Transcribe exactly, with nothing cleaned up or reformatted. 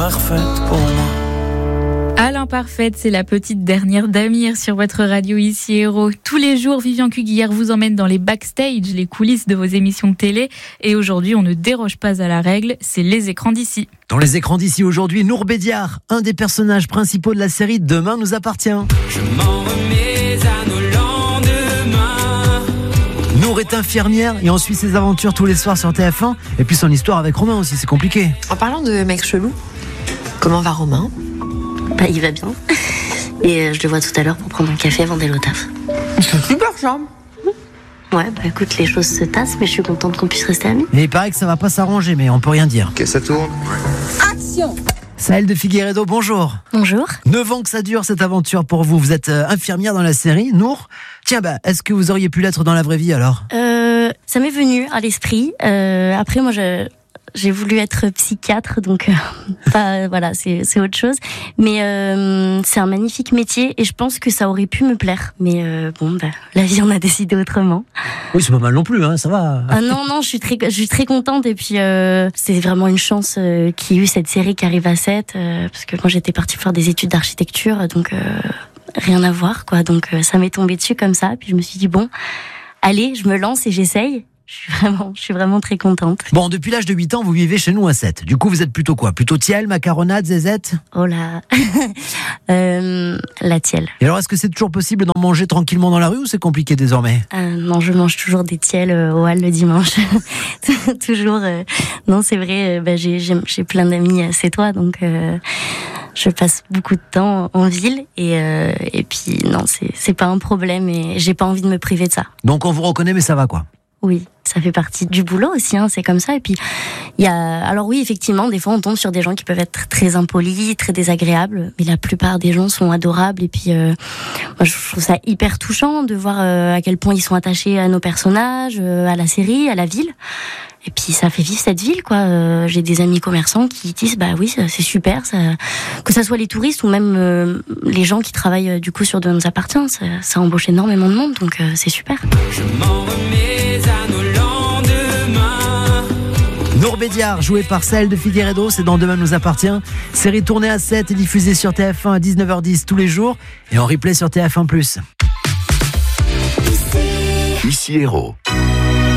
l'imparfaite pour moi. À l'imparfaite, c'est la petite dernière d'Amir sur votre radio ici Héros. Tous les jours, Vivian Cuguillère vous emmène dans les backstage, les coulisses de vos émissions de télé. Et aujourd'hui, on ne déroge pas à la règle, c'est les écrans d'ici. Dans les écrans d'ici aujourd'hui, Nour Bédiar, un des personnages principaux de la série Demain nous appartient. Je m'en remets à nos lendemains. Nour est infirmière et on suit ses aventures tous les soirs sur T F un. Et puis son histoire avec Romain aussi, c'est compliqué. En parlant de mec chelou, comment va Romain ? Bah, il va bien. Et euh, je le vois tout à l'heure pour prendre un café avant d'aller au taf. C'est super ça. Ouais, bah écoute, les choses se tassent, mais je suis contente qu'on puisse rester amis. Et il paraît que ça va pas s'arranger, mais on peut rien dire. Ok, ça tourne. Action. Sahel de Figueiredo, bonjour. Bonjour. neuf ans que ça dure cette aventure pour vous. Vous êtes euh, infirmière dans la série, Nour. Tiens, bah, est-ce que vous auriez pu l'être dans la vraie vie alors ? Euh, ça m'est venu à l'esprit. Euh, après, moi, je... J'ai voulu être psychiatre, donc euh, pas, voilà, c'est, c'est autre chose. Mais euh, c'est un magnifique métier et je pense que ça aurait pu me plaire. Mais euh, bon, bah, la vie en a décidé autrement. Oui, c'est pas mal non plus, hein, ça va. Ah non, non, je suis très, je suis très contente et puis euh, c'est vraiment une chance euh, qu'il y ait eu cette série qui arrive à sept, euh, parce que moi j'étais partie faire des études d'architecture, donc euh, rien à voir, quoi. Donc euh, ça m'est tombé dessus comme ça, puis je me suis dit bon, allez, je me lance et j'essaye. Je suis vraiment, je suis vraiment très contente. Bon, depuis l'âge de huit ans, vous vivez chez nous à sept. Du coup, vous êtes plutôt quoi ? Plutôt tiel, macaronade, zézette ? Oh là, euh, la tielle. Et alors, est-ce que c'est toujours possible d'en manger tranquillement dans la rue ou c'est compliqué désormais ? euh, Non, je mange toujours des tiels euh, au hall le dimanche. Toujours. Euh, non, c'est vrai, euh, bah, j'ai, j'ai, j'ai plein d'amis à Sétois, donc euh, je passe beaucoup de temps en ville. Et, euh, et puis, non, c'est, c'est pas un problème et j'ai pas envie de me priver de ça. Donc, on vous reconnaît, mais ça va quoi ? Oui, ça fait partie du boulot aussi, hein, c'est comme ça. Et puis, il y a, alors oui, effectivement, des fois, on tombe sur des gens qui peuvent être très impolis, très désagréables, mais la plupart des gens sont adorables. Et puis, euh, moi, je trouve ça hyper touchant de voir euh, à quel point ils sont attachés à nos personnages, euh, à la série, à la ville. Et puis, ça fait vivre cette ville, quoi. Euh, j'ai des amis commerçants qui disent, bah oui, ça, c'est super, ça, que ça soit les touristes ou même euh, les gens qui travaillent euh, du coup sur Demain nous appartient, ça, ça embauche énormément de monde, donc euh, c'est super. Je m'en remets à nos lendemains. Nour Bédiar, joué par Sahel de Figueiredo, c'est dans Demain nous appartient. Série tournée à sept et diffusée sur T F un à dix-neuf heures dix tous les jours et en replay sur T F un plus. Ici Héros.